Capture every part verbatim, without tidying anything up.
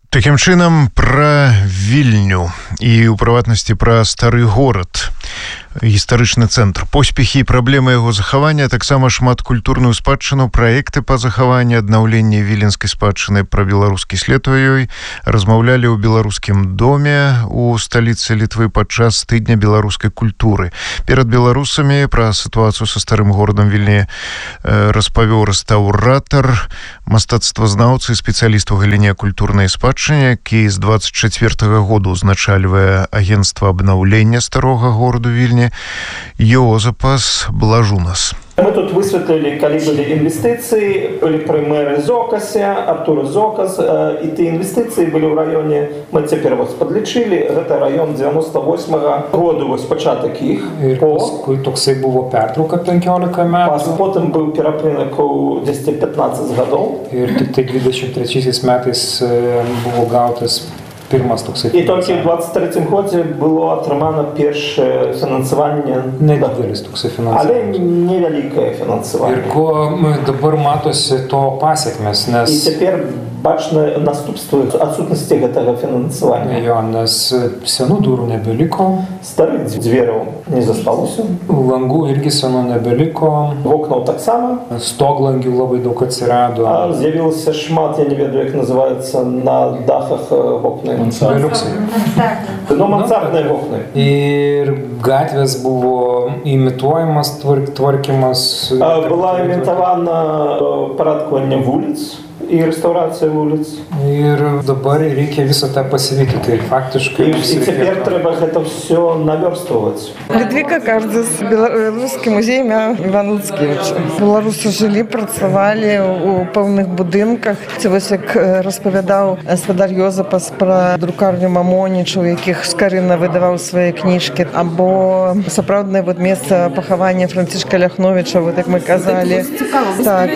Такім чынам, пра Вільню і, у прыватнасці, пра стары горад, гістарычны цэнтр, поспехі і праблемы яго захавання, таксама шматкультурную спадчыну, праекты па захаванні, аднаўленні віленскай спадчыны, пра беларускі след у ёй размаўлялі ў беларускім доме у сталіцы Літвы падчас тыдня беларускай культуры. Перад беларусамі пра сітуацыю са старым горадам Вільні распавёў рэстаўратар, мастацтвазнаўцы і спецыяліст у галіне культурнай спадчыны, які з двадцать четвёртага году узначальвае агенцтва абнаўлення старога гораду Вільні, Йозапас Блажунас. Мы тут высветлили, коли были инвестиции, были примеры Зокася, Артура Зокас, и те инвестиции были в районе, мы теперь вот подлечили, это район девяносто восьмого года, вот початок их. По токсей было перетрубка пятнадцать метров. Потом был перепринок у десять-пятнадцать годов. И ты двадцать третий метис было гаутес. І тільки в двадцять третьому році було отримано перше фінансування. Не дивились токси фінансування. Але невелике фінансування. Ірко, тепер матось то пасікмес. І тепер бачно наступство відсутності цього фінансування. Я нас сяну дуру не велико. Старих дверів не зосталося. Лангу іргі сяну не велико. Вокна так само. Сток лангів лови до кацераду. А з'явився шмат, я не веду, як називається, на дахах вокна. Ну, мансардні вокна. І гатвес було імітуємость, творкімость. Була імітована порядкування вулиць і реставрація вулиць. І тепер ріки висо те посвітити, фактично. І, і тепер треба це все наверстувати. Літвіка Кардзис, Білоруський музей ім'я Івана Луцкевича. Білоруси жили, працювали у певних будинках. Це ось як розповідав Господар Йозапас про друкарню Мамонічу, у яких Шкарина видавав свої книжки. Або справдне вот місце поховання Францишка Ляхновича, вот як ми казали. Так.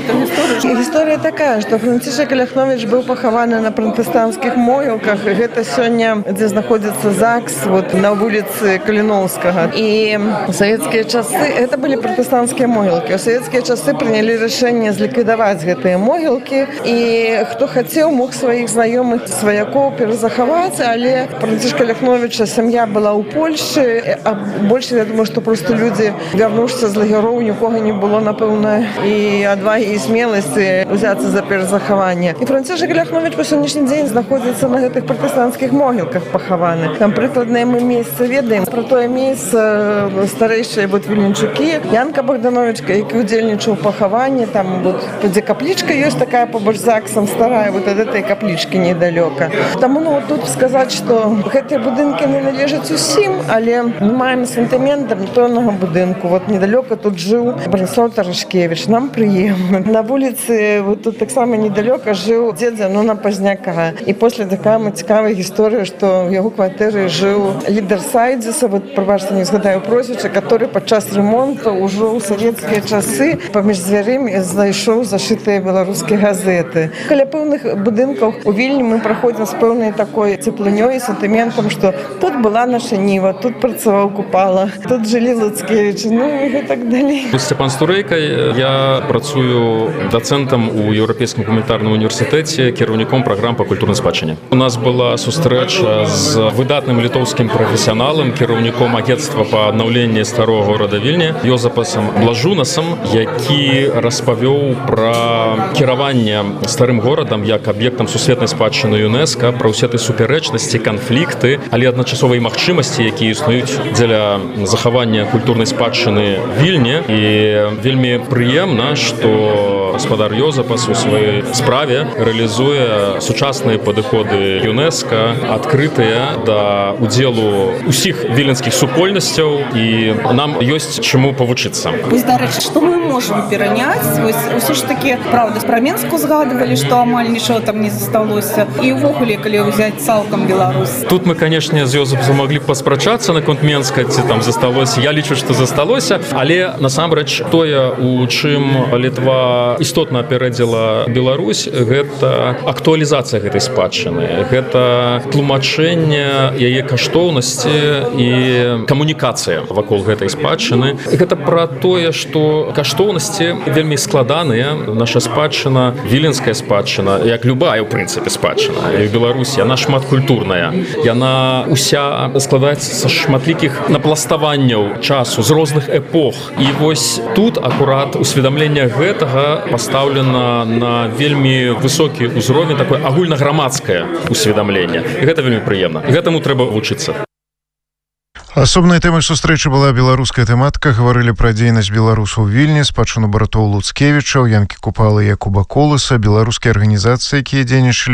Історія така, что Францишек Ляхнович был похованы на протестантских могилках. Это сегодня, где находится ЗАГС, вот на улице Калиновского. И в советские часы это были протестантские могилки. В советские часы приняли решение ликвидовать эти могилки. И кто хотел, мог своих знакомых, свояков перезаховать. Але Францишка Ляхновича семья была у Польши. А больше, я думаю, что просто люди, вернувшись з лагеров, нікого не було, напевно, і отваги, і смілості взяться за перезаховання. І Францишек Ляхнович по сьогоднішній день знаходиться на цих протестантських могилках похованих. Там прикладне ми місце відаємо. Про те місце старіші от Вільничуки, Янка Богдановичка, який удільничав похованні. Там от де капличка є така побач ЗАГСом стара, от від цієї каплички недалеко. Тому ну, тут сказати, що ці будинки не належать усім, але ми маємо сентимент до певного будинку. От недалеко тут жив Бронислав Тарашкевич. Нам приємно. На вулиці от тут так само недалеко жив дід Зенона Позняка. І після така цікава історія, що в його квартирі жив лідер Сайдзіса, от, пробачте, не згадаю прізвище, який під час ремонту уже у совєтські часи поміж дверима знайшов зашиті білоруські газети. Біля певних будинків у Вільні ми проходимо з певною такою теплиною і сентиментом, що тут була наша Ніва, тут працював Купала, тут жили Луцкевичі, ну і так далі. Степан Стурейка, я працюю доцентом у Європейському гуманітарному університеті, керівником програм по культурній спадщині. У нас була зустріча з видатним литовським професіоналом, керівником агентства по відновленню старого города Вільні, Йозапасом Блажунасом, який розповів про керування старим городом як об'єктом сусвітньої спадщини ЮНЕСКО, про усі ті суперечності, конфлікти, але одночасові можливості, які існують для заховання культурної спадщини Вільні. І вельми приємно, що господар Йозапас у своїй справі реалізує сучасні підходи ЮНЕСКО, відкриті до уділу усіх віленських супольностей, і нам є чому повчитися. Ось, до речі, що ми можемо перейняти? Ось, все ж таки, правда, про Менську згадували, що амаль нічого там не зосталося. І ввогуле, коли взяти цілком Білорусь. Тут ми, звісно, з Йозапасом могли поспрачатися на конт Менська, ці там зосталося. Я лічу, що зосталося, але насамрэч тое, у чим Литва істотна апярэдзіла Беларусь, гэта актуалізацыя гэтай спадчыны, гэта тлумачэнне яе каштоўнасці і камунікацыя вакол гэтай спадчыны. Гэта пра тое, што каштоўнасці вельмі складаныя. Наша спадчына, віленская спадчына, як любая, у прынцыпе, спадчына. І в Беларусі яна шматкультурная. Яна уся складаецца са шматлікіх напластаванняў часу, з розных эпох. І вось тут акурат усведамленне гэтага пастаўлена на вельмі высокі ўзровень, такое агульнаграмадскае усведамленне. І гэта вельмі прыемна. Гэтаму трэба вучыцца. Асобнай тэмай сустрэчы была беларуская тэматыка. Гаварылі пра дзейнасць беларусаў у Вільні, спадчыну братоў Луцкевічаў, Янкі Купалы і Якуба Коласа, беларускія арганізацыі, якія дзейнічалі